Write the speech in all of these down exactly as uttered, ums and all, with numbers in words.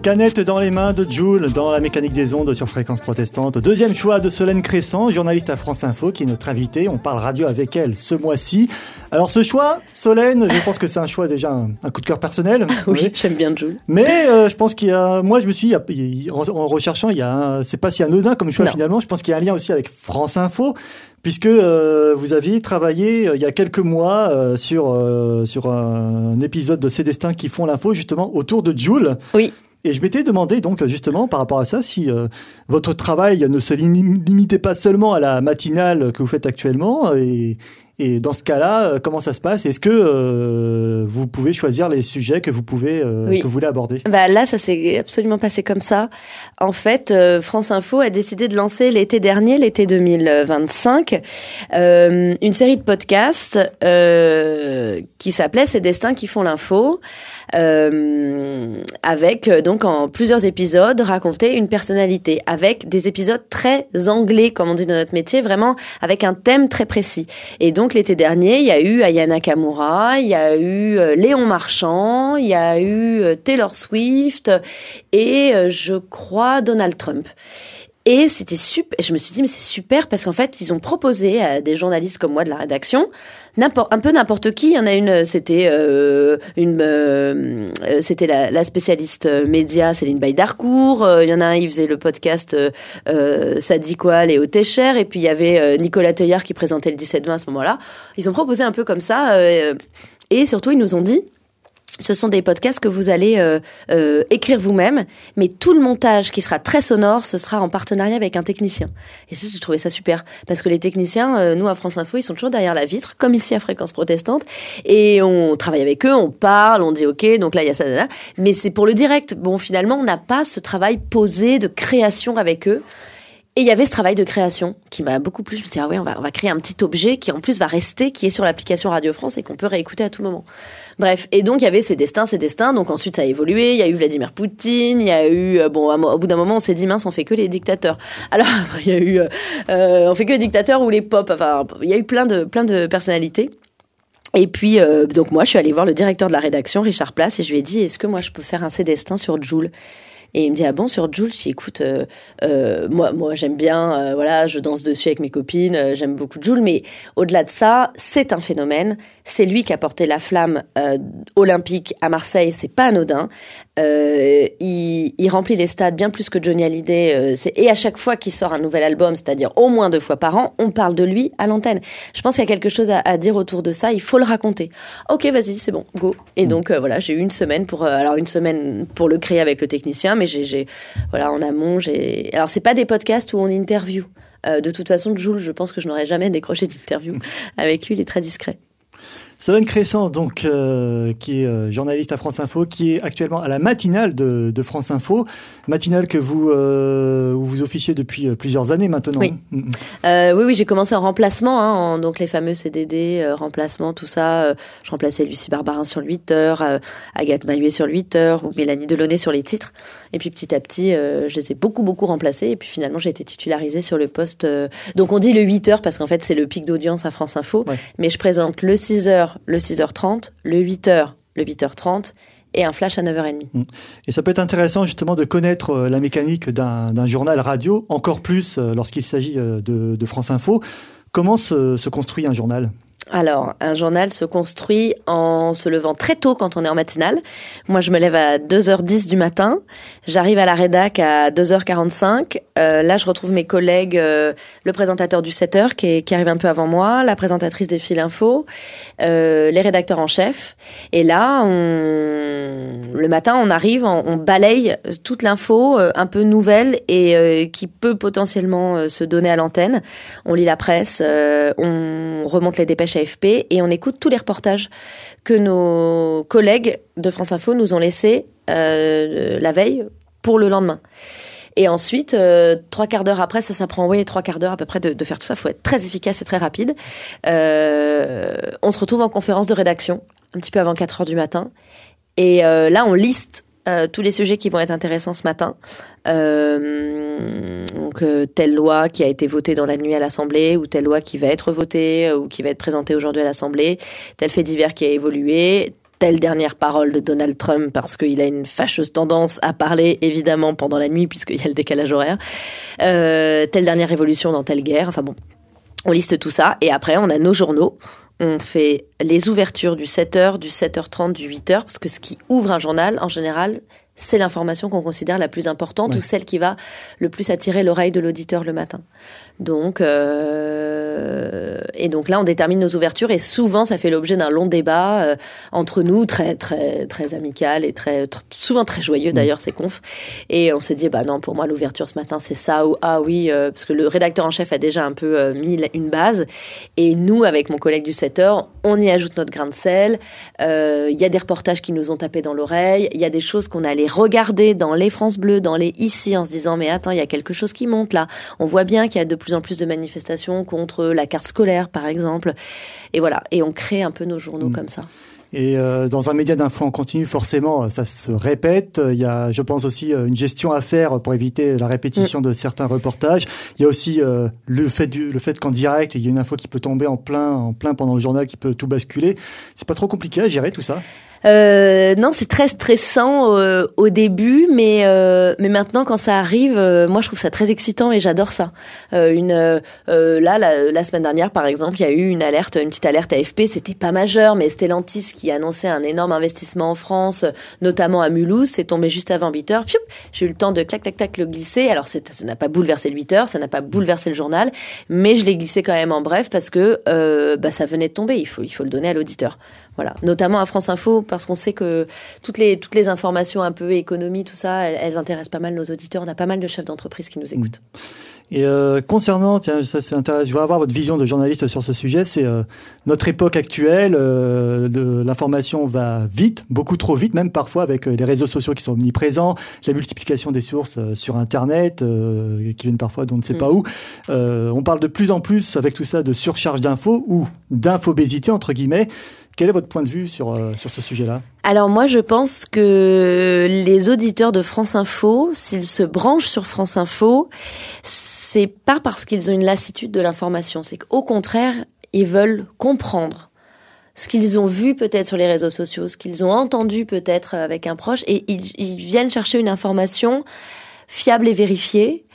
Canette dans les mains de Jul dans la mécanique des ondes sur Fréquence Protestante. Deuxième choix de Solène Crescent, journaliste à France Info, qui est notre invitée. On parle radio avec elle ce mois-ci. Alors ce choix, Solène, je pense que c'est un choix déjà, un, un coup de cœur personnel. Oui, oui. J'aime bien Jul. Mais euh, je pense qu'il y a, moi je me suis, il y a, en, en recherchant, il y a, un, c'est pas si anodin comme choix non. Finalement. Je pense qu'il y a un lien aussi avec France Info. Puisque euh, vous aviez travaillé euh, il y a quelques mois euh, sur euh, sur un, un épisode de Ces Destins qui font l'info justement autour de Jul. Oui. Et je m'étais demandé donc justement par rapport à ça si euh, votre travail ne se limitait pas seulement à la matinale que vous faites actuellement et Et dans ce cas-là, comment ça se passe ? Est-ce que euh, vous pouvez choisir les sujets que vous pouvez euh, oui. que vous voulez aborder ? Bah là, ça s'est absolument passé comme ça. En fait, euh, France Info a décidé de lancer l'été dernier, l'été deux mille vingt-cinq, euh, une série de podcasts euh, qui s'appelait Ces Destins qui font l'info, euh, avec donc en plusieurs épisodes raconter une personnalité, avec des épisodes très anglais, comme on dit dans notre métier, vraiment avec un thème très précis. Et donc Donc l'été dernier, il y a eu Aya Nakamura, il y a eu euh, Léon Marchand, il y a eu euh, Taylor Swift et euh, je crois Donald Trump. Et c'était super. Je me suis dit mais c'est super parce qu'en fait ils ont proposé à des journalistes comme moi de la rédaction, n'importe, un peu n'importe qui. Il y en a une, c'était euh, une, euh, c'était la, la spécialiste média Céline Baye-Darcourt. Euh, il y en a un, il faisait le podcast euh, Ça dit quoi, Léo Técher. Et puis il y avait euh, Nicolas Teillard qui présentait le dix-sept vingt à ce moment-là. Ils ont proposé un peu comme ça euh, et surtout ils nous ont dit. Ce sont des podcasts que vous allez euh, euh, écrire vous-même, mais tout le montage qui sera très sonore, ce sera en partenariat avec un technicien. Et ça, j'ai trouvé ça super, parce que les techniciens, euh, nous à France Info, ils sont toujours derrière la vitre, comme ici à Fréquence Protestante, et on travaille avec eux, on parle, on dit ok, donc là il y a ça, là, là, mais c'est pour le direct. Bon, finalement, on n'a pas ce travail posé de création avec eux. Et il y avait ce travail de création qui m'a beaucoup plu. Je me suis dit, ah ouais, on va, on va créer un petit objet qui en plus va rester, qui est sur l'application Radio France et qu'on peut réécouter à tout moment. Bref. Et donc, il y avait ces destins, ces destins. Donc ensuite, ça a évolué. Il y a eu Vladimir Poutine. Il y a eu, bon, au bout d'un moment, on s'est dit, mince, on fait que les dictateurs. Alors, il y a eu, euh, on fait que les dictateurs ou les pop. Enfin, il y a eu plein de, plein de personnalités. Et puis, euh, donc moi, je suis allée voir le directeur de la rédaction, Richard Place, et je lui ai dit, est-ce que moi, je peux faire un Ces Destins sur Jul ? Et il me dit, ah bon, sur Jul? Je dis, écoute, euh, euh, moi, moi, j'aime bien, euh, voilà, je danse dessus avec mes copines, euh, j'aime beaucoup Jul, mais au-delà de ça, c'est un phénomène. C'est lui qui a porté la flamme euh, olympique à Marseille, c'est pas anodin. Euh, il, il remplit les stades bien plus que Johnny Hallyday. Euh, c'est, et à chaque fois qu'il sort un nouvel album, c'est-à-dire au moins deux fois par an, on parle de lui à l'antenne. Je pense qu'il y a quelque chose à, à dire autour de ça. Il faut le raconter. Ok, vas-y, c'est bon, go. Et donc euh, voilà, j'ai eu une semaine pour, euh, alors une semaine pour le créer avec le technicien, mais j'ai, j'ai voilà, en amont, j'ai. Alors c'est pas des podcasts où on interview. Euh, de toute façon, Jul, je pense que je n'aurais jamais décroché d'interview avec lui. Il est très discret. Solène Crescent, donc, euh, qui est euh, journaliste à France Info, qui est actuellement à la matinale de, de France Info, matinale que vous, euh, où vous officiez depuis euh, plusieurs années maintenant. Oui, mmh. euh, oui, oui, j'ai commencé en remplacement, hein, en, donc les fameux C D D, euh, remplacement, tout ça. Euh, je remplaçais Lucie Barbarin sur le huit heures, euh, Agathe Mahuet sur le huit heures, ou Mélanie Delaunay sur les titres. Et puis petit à petit, euh, je les ai beaucoup, beaucoup remplacés. Et puis finalement, j'ai été titularisée sur le poste. Euh, donc on dit le huit heures parce qu'en fait, c'est le pic d'audience à France Info. Ouais. Mais je présente le six heures, le six heures trente, le huit heures, le huit heures trente et un flash à neuf heures trente. Et ça peut être intéressant justement de connaître la mécanique d'un, d'un journal radio, encore plus lorsqu'il s'agit de, de France Info. Comment se, se construit un journal ? Alors, un journal se construit en se levant très tôt quand on est en matinale. Moi, je me lève à deux heures dix du matin. J'arrive à la rédac à deux heures quarante-cinq. Euh, là, je retrouve mes collègues, euh, le présentateur du sept heures qui, est, qui arrive un peu avant moi, la présentatrice des fils info, euh, les rédacteurs en chef. Et là, on... le matin, on arrive, on, on balaye toute l'info euh, un peu nouvelle et euh, qui peut potentiellement euh, se donner à l'antenne. On lit la presse, euh, on remonte les dépêches A F P et on écoute tous les reportages que nos collègues de France Info nous ont laissés euh, la veille pour le lendemain. Et ensuite, euh, trois quarts d'heure après, ça, ça prend oui, trois quarts d'heure à peu près de, de faire tout ça. Il faut être très efficace et très rapide. Euh, on se retrouve en conférence de rédaction, un petit peu avant quatre heures du matin. Et euh, là, on liste Euh, tous les sujets qui vont être intéressants ce matin. Euh, donc, euh, telle loi qui a été votée dans la nuit à l'Assemblée, ou telle loi qui va être votée, euh, ou qui va être présentée aujourd'hui à l'Assemblée, tel fait divers qui a évolué, telle dernière parole de Donald Trump parce qu'il a une fâcheuse tendance à parler évidemment pendant la nuit puisqu'il y a le décalage horaire, euh, telle dernière révolution dans telle guerre, enfin bon, on liste tout ça et après on a nos journaux. On fait les ouvertures du sept heures, du sept heures trente, du huit heures, parce que ce qui ouvre un journal, en général, c'est l'information qu'on considère la plus importante ouais. ou celle qui va le plus attirer l'oreille de l'auditeur le matin. Donc, euh, et donc là, on détermine nos ouvertures et souvent, ça fait l'objet d'un long débat euh, entre nous, très, très, très amical et très, très souvent très joyeux d'ailleurs, mmh. ces confs. Et on s'est dit, bah non, pour moi, l'ouverture ce matin, c'est ça ou ah oui, euh, parce que le rédacteur en chef a déjà un peu euh, mis une base. Et nous, avec mon collègue du sept heures, on y ajoute notre grain de sel. Il euh, y a des reportages qui nous ont tapé dans l'oreille. Il y a des choses qu'on allait regarder dans les France Bleu, dans les Ici, en se disant, mais attends, il y a quelque chose qui monte là. On voit bien qu'il y a de plus en plus de manifestations contre la carte scolaire, par exemple. Et voilà. Et on crée un peu nos journaux mmh. comme ça. Et euh, dans un média d'info en continu, forcément, ça se répète. Il y a, je pense aussi, une gestion à faire pour éviter la répétition mmh. de certains reportages. Il y a aussi euh, le fait du, le fait qu'en direct, il y a une info qui peut tomber en plein, en plein pendant le journal, qui peut tout basculer. C'est pas trop compliqué à gérer tout ça? Euh, non, c'est très stressant euh, au début, mais euh, mais maintenant quand ça arrive, euh, moi je trouve ça très excitant et j'adore ça. Euh, une euh, là la, la semaine dernière par exemple, il y a eu une alerte, une petite alerte A F P, c'était pas majeur, mais Stellantis qui annonçait un énorme investissement en France, notamment à Mulhouse, c'est tombé juste avant huit heures. Pioup, j'ai eu le temps de clac clac clac le glisser. Alors c'est, ça n'a pas bouleversé le huit heures, ça n'a pas bouleversé le journal, mais je l'ai glissé quand même en bref parce que euh, bah ça venait de tomber. Il faut il faut le donner à l'auditeur. Voilà, notamment à France Info, parce qu'on sait que toutes les toutes les informations un peu économie, tout ça, elles, elles intéressent pas mal nos auditeurs. On a pas mal de chefs d'entreprise qui nous écoutent. Et euh, concernant, tiens, ça c'est intéressant. Je veux avoir votre vision de journaliste sur ce sujet. C'est euh, notre époque actuelle. Euh, de, l'information va vite, beaucoup trop vite, même parfois avec euh, les réseaux sociaux qui sont omniprésents, la multiplication des sources euh, sur Internet, euh, qui viennent parfois d'on ne sait mmh. pas où. Euh, on parle de plus en plus avec tout ça de surcharge d'infos ou d'infobésité entre guillemets. Quel est votre point de vue sur, euh, sur ce sujet-là ? Alors moi, je pense que les auditeurs de France Info, s'ils se branchent sur France Info, c'est pas parce qu'ils ont une lassitude de l'information. C'est qu'au contraire, ils veulent comprendre ce qu'ils ont vu peut-être sur les réseaux sociaux, ce qu'ils ont entendu peut-être avec un proche, et ils, ils viennent chercher une information fiable et vérifiée.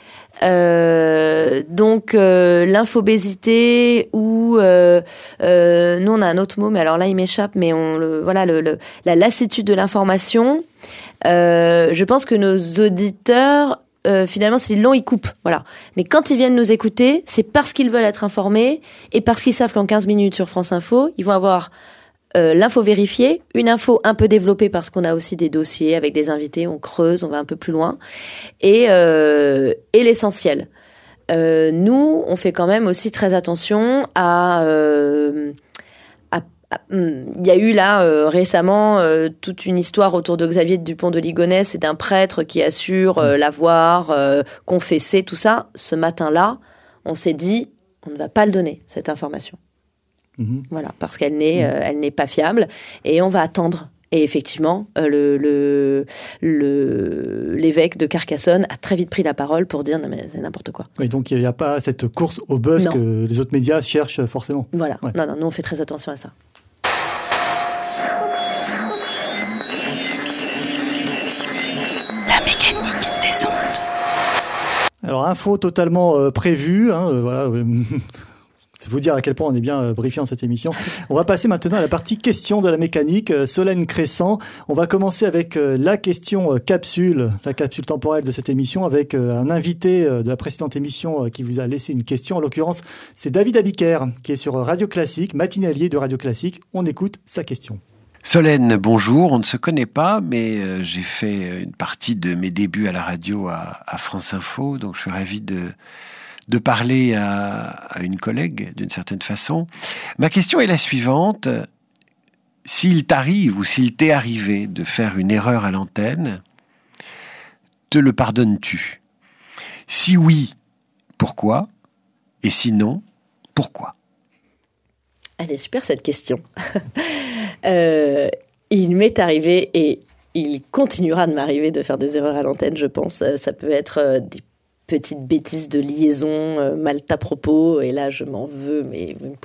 Euh, donc euh, l'infobésité ou euh, euh, nous on a un autre mot mais alors là il m'échappe mais on le voilà le, le la lassitude de l'information. Euh, je pense que nos auditeurs euh, finalement s'ils l'ont ils coupent voilà mais quand ils viennent nous écouter c'est parce qu'ils veulent être informés et parce qu'ils savent qu'en quinze minutes sur France Info ils vont avoir Euh, l'info vérifiée, une info un peu développée parce qu'on a aussi des dossiers avec des invités, on creuse, on va un peu plus loin, et, euh, et l'essentiel. Euh, nous, on fait quand même aussi très attention à... Euh, à, à il y a eu là euh, récemment euh, toute une histoire autour de Xavier Dupont de Ligonnès et d'un prêtre qui assure euh, l'avoir euh, confessé, tout ça. Ce matin-là, on s'est dit, on ne va pas le donner, cette information. Mmh. Voilà, parce qu'elle n'est, mmh. euh, elle n'est pas fiable et on va attendre. Et effectivement, euh, le, le, le, l'évêque de Carcassonne a très vite pris la parole pour dire non mais c'est n'importe quoi. Oui, donc il n'y a pas cette course au buzz non. que les autres médias cherchent forcément. Voilà, ouais. non, non, nous on fait très attention à ça. La mécanique des ondes. Alors info totalement euh, prévue, hein, euh, voilà. C'est vous dire à quel point on est bien briefé en cette émission. On va passer maintenant à la partie questions de la mécanique. Solène Crescent, on va commencer avec la question capsule, la capsule temporelle de cette émission, avec un invité de la précédente émission qui vous a laissé une question. En l'occurrence, c'est David Abiker, qui est sur Radio Classique, matinalier de Radio Classique. On écoute sa question. Solène, bonjour. On ne se connaît pas, mais j'ai fait une partie de mes débuts à la radio à, à France Info, donc je suis ravi de... de parler à, à une collègue, d'une certaine façon. Ma question est la suivante. S'il t'arrive ou s'il t'est arrivé de faire une erreur à l'antenne, te le pardonnes-tu ? Si oui, pourquoi ? Et sinon, pourquoi ? Elle est super cette question. euh, il m'est arrivé et il continuera de m'arriver de faire des erreurs à l'antenne, je pense. Ça peut être des petites bêtises de liaison, euh, mal à propos, et là je m'en veux, mais vous ne